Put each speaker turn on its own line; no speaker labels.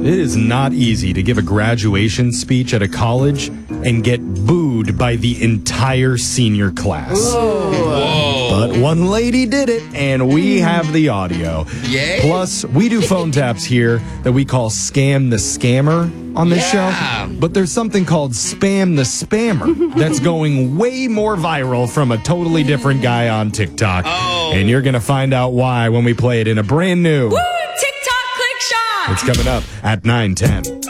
It is not easy to give a graduation speech at a college and get booed by the entire senior class.
Whoa.
But one lady did it, and we have the audio.
Yay.
Plus, we do phone taps here that we call Scam the Scammer on this show. But there's something called Spam the Spammer that's going way more viral from a totally different guy on TikTok.
Oh.
And you're going to find out why when we play it in a brand new...
Woo! TikTok Click Shot!
It's coming up at 9:10.